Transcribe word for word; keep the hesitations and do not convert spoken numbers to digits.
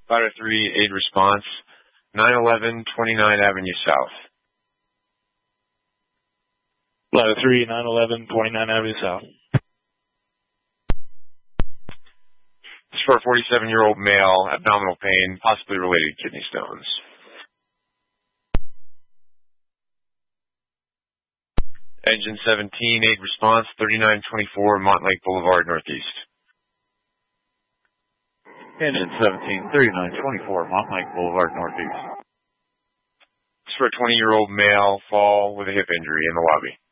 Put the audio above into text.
Ladder three, aid response, nine eleven twenty-ninth Avenue South. Ladder three, nine eleven twenty-ninth Avenue South. It's for a forty-seven-year-old male, abdominal pain, possibly related to kidney stones. Engine seventeen, aid response, thirty-nine twenty-four Montlake Boulevard, Northeast. Engine seventeen, thirty-nine twenty-four Montlake Boulevard, Northeast. It's for a twenty-year-old male, fall with a hip injury in the lobby.